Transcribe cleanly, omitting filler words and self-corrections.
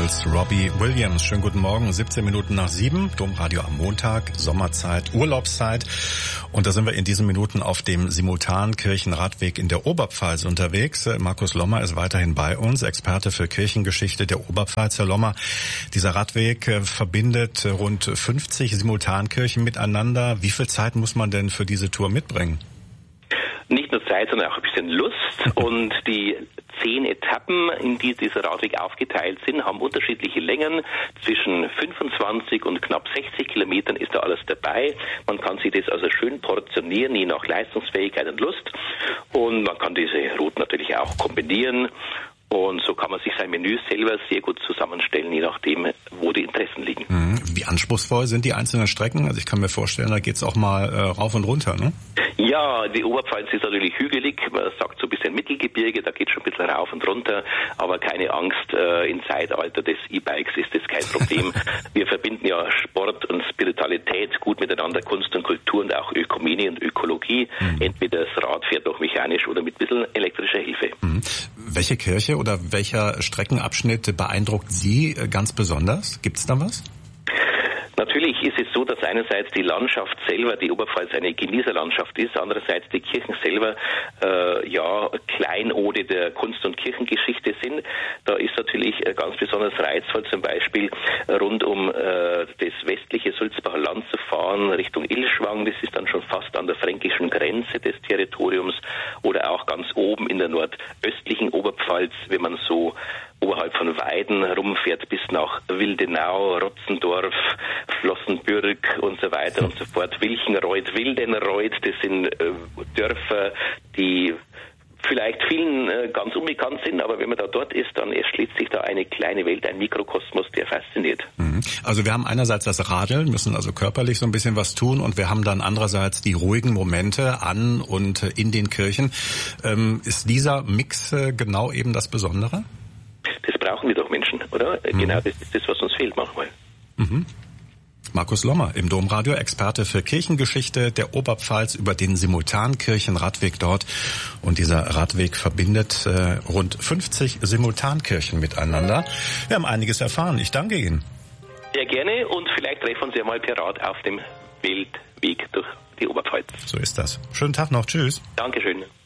Beatles, Robbie Williams. Schönen guten Morgen, 17 Minuten nach 7, Domradio am Montag, Sommerzeit, Urlaubszeit. Und da sind wir in diesen Minuten auf dem Simultankirchenradweg in der Oberpfalz unterwegs. Markus Lommer ist weiterhin bei uns, Experte für Kirchengeschichte der Oberpfalz. Herr Lommer, dieser Radweg verbindet rund 50 Simultankirchen miteinander. Wie viel Zeit muss man denn für diese Tour mitbringen? Nicht nur Zeit, sondern auch ein bisschen Lust. Und die 10 Etappen, in die dieser Radweg aufgeteilt sind, haben unterschiedliche Längen. Zwischen 25 und knapp 60 Kilometern ist da alles dabei. Man kann sich das also schön portionieren, je nach Leistungsfähigkeit und Lust. Und man kann diese Routen natürlich auch kombinieren. Und so kann man sich sein Menü selber sehr gut zusammenstellen, je nachdem, wo die Interessen liegen. Wie anspruchsvoll sind die einzelnen Strecken? Also ich kann mir vorstellen, da geht's auch mal rauf und runter, ne? Ja, die Oberpfalz ist natürlich hügelig, man sagt so ein bisschen Mittelgebirge, da geht schon ein bisschen rauf und runter, aber keine Angst, im Zeitalter des E-Bikes ist das kein Problem. Wir verbinden ja Sport und Spiritualität gut miteinander, Kunst und Kultur und auch Ökumene und Ökologie. Entweder das Rad fährt noch mechanisch oder mit ein bisschen elektrischer Hilfe. Welche Kirche oder welcher Streckenabschnitt beeindruckt Sie ganz besonders? Gibt's da was? Natürlich ist es so, dass einerseits die Landschaft selber, die Oberpfalz, eine Genießerlandschaft ist, andererseits die Kirchen selber Kleinode der Kunst- und Kirchengeschichte sind. Da ist natürlich ganz besonders reizvoll, zum Beispiel rund um das westliche Sulzbacher Land zu fahren, Richtung Ilschwang, das ist dann schon fast an der fränkischen Grenze des Territoriums, oder auch ganz oben in der nordöstlichen Oberpfalz, wenn man so oberhalb von Weiden rumfährt bis nach Wildenau, Rotzendorf, Flossenbürg und so weiter und so fort. Wilchenreuth, Wildenreuth, das sind Dörfer, die vielleicht vielen ganz unbekannt sind, aber wenn man da dort ist, dann erschließt sich da eine kleine Welt, ein Mikrokosmos, der fasziniert. Also wir haben einerseits das Radeln, müssen also körperlich so ein bisschen was tun, und wir haben dann andererseits die ruhigen Momente an und in den Kirchen. Ist dieser Mix genau eben das Besondere? Das brauchen wir doch Menschen, oder? Genau, das ist das, was uns fehlt manchmal. Markus Lommer im Domradio, Experte für Kirchengeschichte der Oberpfalz, über den Simultankirchenradweg dort. Und dieser Radweg verbindet rund 50 Simultankirchen miteinander. Wir haben einiges erfahren. Ich danke Ihnen. Sehr gerne, und vielleicht treffen wir uns ja mal per Rad auf dem Weltweg durch die Oberpfalz. So ist das. Schönen Tag noch. Tschüss. Dankeschön.